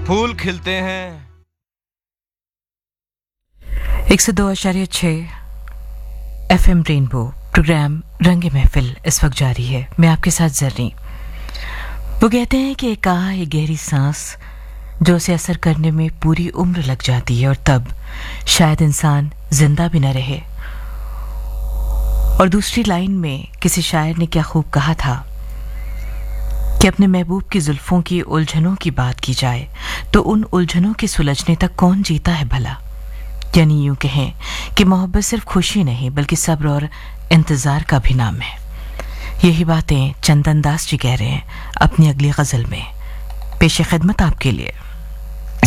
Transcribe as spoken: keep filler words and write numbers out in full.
फूल खिलते हैं। एक सौ दो आशार्य छः एफ एम रेनबो प्रोग्राम रंग महफिल इस वक्त जारी है। मैं आपके साथ जर्नी। वो कहते हैं कि एक कहा एक गहरी सांस जो उसे असर करने में पूरी उम्र लग जाती है और तब शायद इंसान जिंदा भी न रहे। और दूसरी लाइन में किसी शायर ने क्या खूब कहा था कि अपने महबूब की जुल्फों की उलझनों की बात की जाए तो उन उलझनों के सुलझने तक कौन जीता है भला। यानी यूं कहें कि मोहब्बत सिर्फ खुशी नहीं बल्कि सब्र और इंतजार का भी नाम है। यही बातें चंदन दास जी कह रहे हैं अपनी अगली गजल में। पेश खिदमत आपके लिए।